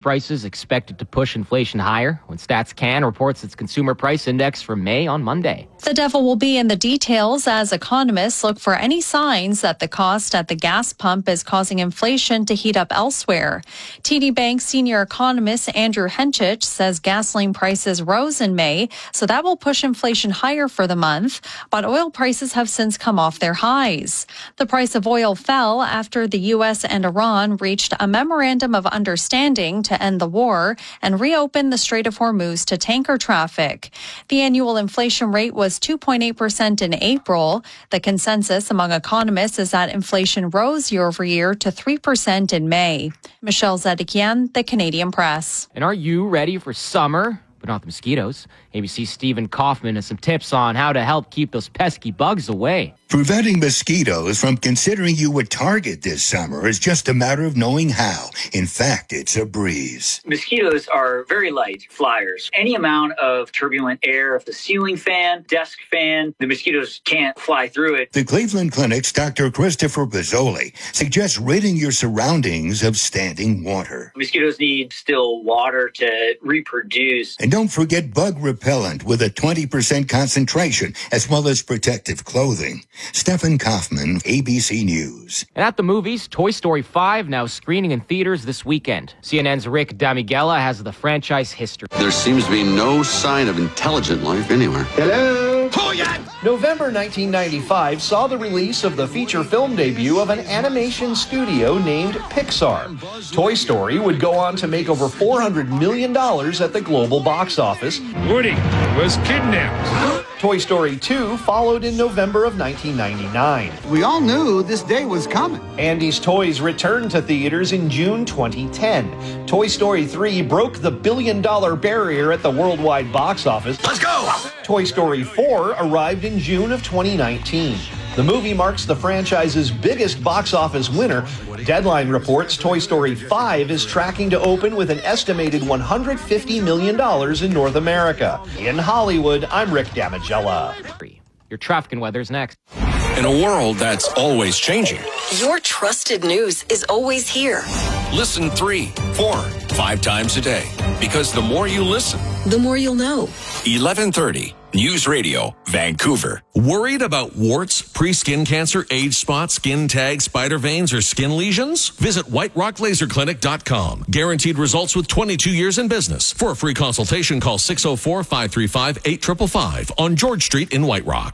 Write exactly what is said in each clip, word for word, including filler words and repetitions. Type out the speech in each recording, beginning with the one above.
prices expected to push inflation higher when Stats Can reports its consumer price index for May on Monday. The devil will be in the details as economists look for any signs that the cost at the gas pump is causing inflation to heat up elsewhere. T D Bank senior economist Andrew Henchich says gasoline prices rose in May, so that will push inflation higher for the month, but oil prices have since come off their highs. The price of oil fell after the U S and Iran reached a memorandum of understanding to end the war and reopen the Strait of Hormuz to tanker traffic. The annual inflation rate was two point eight percent in April. The consensus among economists is that inflation rose year over year to three percent in May. Michelle Zedekian, The Canadian Press. And are you ready for summer? But not the mosquitoes. A B C's Stephen Kaufman has some tips on how to help keep those pesky bugs away. Preventing mosquitoes from considering you a target this summer is just a matter of knowing how. In fact, it's a breeze. Mosquitoes are very light flyers. Any amount of turbulent air, if the ceiling fan, desk fan, the mosquitoes can't fly through it. The Cleveland Clinic's Doctor Christopher Bozzoli suggests ridding your surroundings of standing water. Mosquitoes need still water to reproduce. And don't forget bug repellent with a twenty percent concentration, as well as protective clothing. Stephen Kaufman, A B C News. And at the movies, Toy Story five now screening in theaters this weekend. C N N's Rick Damigella has the franchise history. There seems to be no sign of intelligent life anywhere. Hello? November nineteen ninety-five saw the release of the feature film debut of an animation studio named Pixar. Toy Story would go on to make over four hundred million dollars at the global box office. Woody was kidnapped. Toy Story two followed in November of nineteen ninety-nine. We all knew this day was coming. Andy's Toys returned to theaters in June twenty ten. Toy Story three broke the billion dollar barrier at the worldwide box office. Let's go! Toy Story four arrived in June of twenty nineteen. The movie marks the franchise's biggest box office winner. Deadline reports Toy Story five is tracking to open with an estimated one hundred fifty million dollars in North America. In Hollywood, I'm Rick Damigella. Your traffic and weather's next. In a world that's always changing, your trusted news is always here. Listen three, four, five times a day. Because the more you listen, the more you'll know. eleven thirty News Radio, Vancouver. Worried about warts, pre-skin cancer, age spots, skin tags, spider veins, or skin lesions? Visit white rock laser clinic dot com. Guaranteed results with twenty-two years in business. For a free consultation, call six oh four, five three five, eight five five five on George Street in White Rock.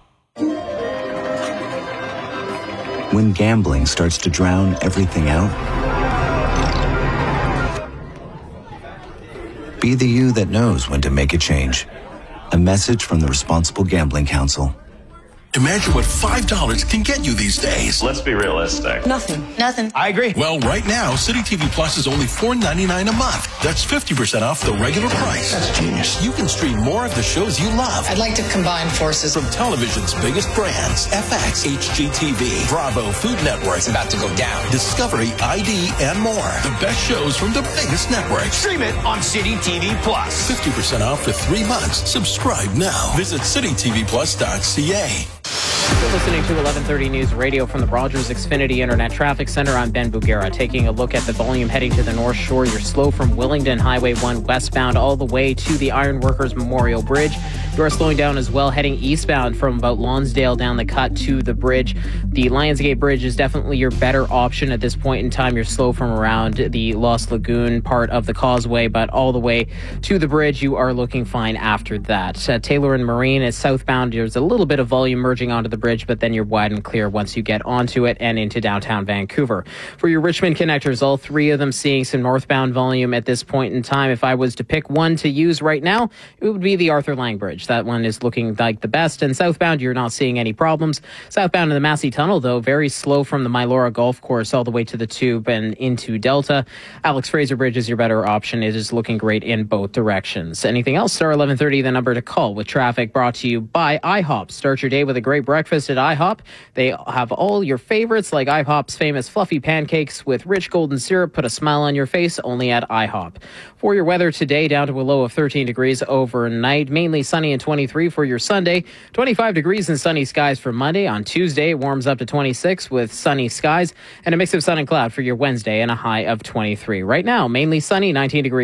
When gambling starts to drown everything out, be the you that knows when to make a change. A message from the Responsible Gambling Council. Imagine what five dollars can get you these days. Let's be realistic. Nothing. Nothing. I agree. Well, right now, City T V Plus is only four ninety-nine a month. That's fifty percent off the regular price. That's genius. You can stream more of the shows you love. I'd like to combine forces. From television's biggest brands, F X, H G T V, Bravo, Food Network. It's about to go down. Discovery, I D, and more. The best shows from the biggest networks. Stream it on City T V Plus. fifty percent off for three months. Subscribe now. Visit city t v plus dot c a. You're listening to eleven thirty News Radio from the Rogers Xfinity Internet Traffic Center. I'm Ben Bugera. Taking a look at the volume heading to the North Shore. You're slow from Willingdon Highway one westbound all the way to the Ironworkers Memorial Bridge. You are slowing down as well heading eastbound from about Lonsdale down the cut to the bridge. The Lionsgate Bridge is definitely your better option at this point in time. You're slow from around the Lost Lagoon part of the causeway, but all the way to the bridge, you are looking fine after that. Uh, Taylor and Marine is southbound. There's a little bit of volume merging onto the bridge, but then you're wide and clear once you get onto it and into downtown Vancouver. For your Richmond connectors, all three of them seeing some northbound volume at this point in time. If I was to pick one to use right now, it would be the Arthur Lang Bridge. That one is looking like the best. And southbound, you're not seeing any problems. Southbound in the Massey Tunnel, though, very slow from the Mylora Golf Course all the way to the Tube and into Delta. Alex Fraser Bridge is your better option. It is looking great in both directions. Anything else? Star eleven thirty, the number to call with traffic brought to you by IHOP. Start your day with a great breakfast at IHOP. They have all your favorites like IHOP's famous fluffy pancakes with rich golden syrup. Put a smile on your face only at IHOP. For your weather today, down to a low of thirteen degrees overnight. Mainly sunny and twenty-three for your Sunday. twenty-five degrees and sunny skies for Monday. On Tuesday, it warms up to twenty-six with sunny skies and a mix of sun and cloud for your Wednesday and a high of twenty-three. Right now, mainly sunny, nineteen degrees.